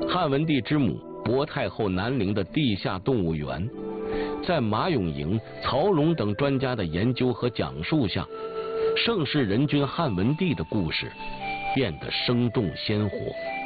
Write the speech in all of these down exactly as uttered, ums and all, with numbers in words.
汉文帝之母薄太后南陵的地下动物园，在马永营、曹龙等专家的研究和讲述下，盛世人君汉文帝的故事变得生动鲜活。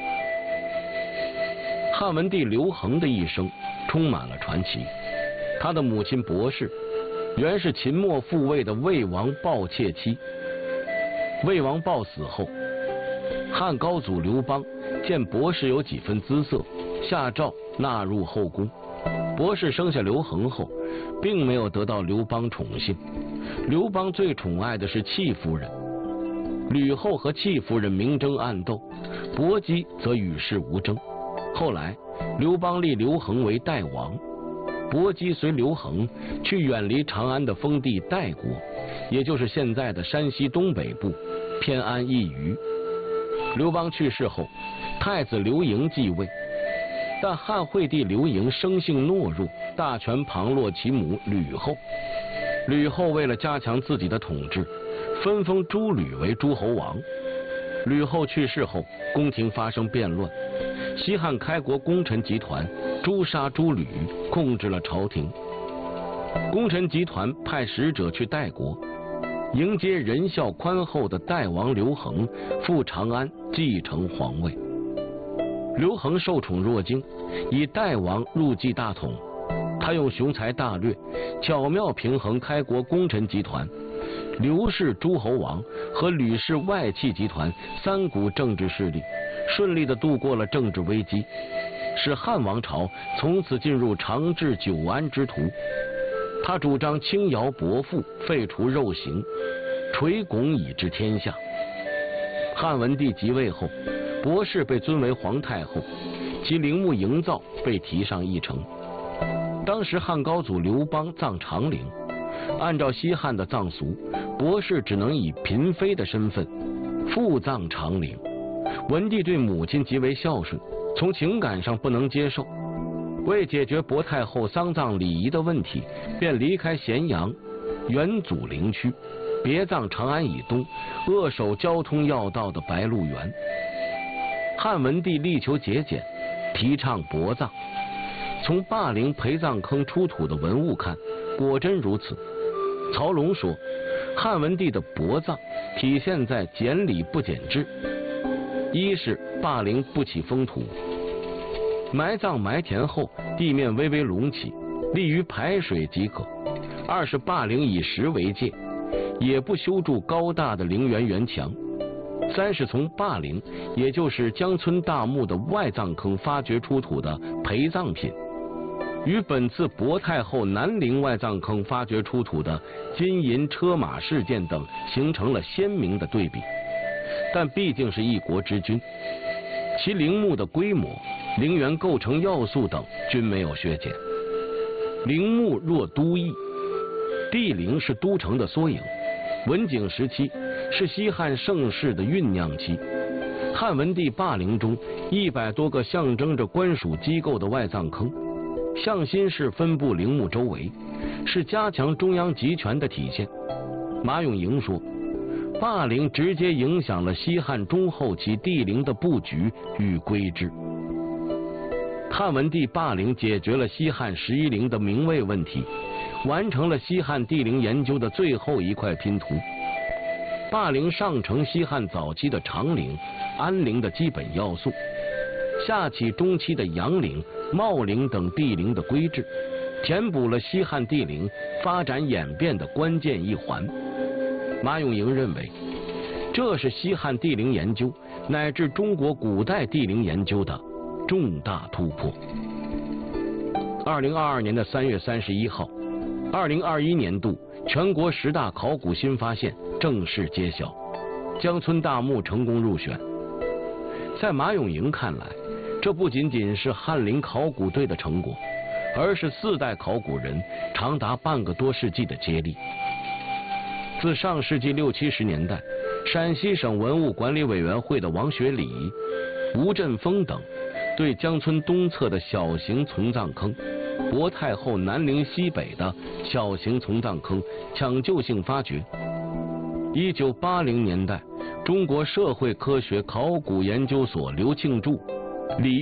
汉文帝刘恒的一生充满了传奇。他的母亲薄氏原是秦末复位的魏王豹妾妻。魏王豹死后，汉高祖刘邦见薄氏有几分姿色，下诏纳入后宫。薄氏生下刘恒后，并没有得到刘邦宠幸。刘邦最宠爱的是戚夫人，吕后和戚夫人明争暗斗，薄姬则与世无争。后来，刘邦立刘恒为代王，薄姬随刘恒去远离长安的封地代国，也就是现在的山西东北部，偏安一隅。刘邦去世后，太子刘盈继位，但汉惠帝刘盈生性懦弱，大权旁落其母吕后。吕后为了加强自己的统治，分封诸吕为诸侯王。吕后去世后，宫廷发生变乱，西汉开国功臣集团诛杀诸吕，控制了朝廷。功臣集团派使者去代国，迎接仁孝宽厚的代王刘恒赴长安继承皇位。刘恒受宠若惊，以代王入继大统。他用雄才大略巧妙平衡开国功臣集团、刘氏诸侯王和吕氏外戚集团三股政治势力，顺利地度过了政治危机，使汉王朝从此进入长治久安之途。他主张轻徭薄赋，废除肉刑，垂拱以治天下。汉文帝即位后，薄氏被尊为皇太后，其陵墓营造被提上议程。当时汉高祖刘邦葬长陵，按照西汉的葬俗，薄氏只能以嫔妃的身份复葬长陵。文帝对母亲极为孝顺，从情感上不能接受，为解决薄太后丧葬礼仪的问题，便离开咸阳，远祖陵区，别葬长安以东扼守交通要道的白鹿原。汉文帝力求节俭，提倡薄葬。从霸陵陪葬坑出土的文物看，果真如此。曹龙说，汉文帝的薄葬体现在简礼不简制。一是霸陵不起封土，埋葬埋填后地面微微隆起，利于排水即可；二是霸陵以石为界，也不修筑高大的陵园园墙；三是从霸陵，也就是江村大墓的外葬坑发掘出土的陪葬品，与本次薄太后南陵外葬坑发掘出土的金银车马事件等形成了鲜明的对比。但毕竟是一国之君，其陵墓的规模、陵园构成要素等均没有削减。陵墓若都邑，帝陵是都城的缩影。文景时期是西汉盛世的酝酿期，汉文帝霸陵中一百多个象征着官属机构的外葬坑，向心式分布陵墓周围，是加强中央集权的体现。马永营说，霸陵直接影响了西汉中后期帝陵的布局与规制。汉文帝霸陵解决了西汉十一陵的名位问题，完成了西汉帝陵研究的最后一块拼图。霸陵上承西汉早期的长陵、安陵的基本要素，下启中期的阳陵、茂陵等帝陵的规制，填补了西汉帝陵发展演变的关键一环。马永营认为，这是西汉帝陵研究乃至中国古代帝陵研究的重大突破。二零二二年的三月三十一号，二零二一年度全国十大考古新发现正式揭晓，江村大墓成功入选。在马永营看来，这不仅仅是翰林考古队的成果，而是四代考古人长达半个多世纪的接力。自上世纪六七十年代，陕西省文物管理委员会的王学礼、吴振峰等对江村东侧的小型从葬坑、薄太后南陵西北的小型从葬坑抢救性发掘。一九八零年代，中国社会科学考古研究所刘庆柱、李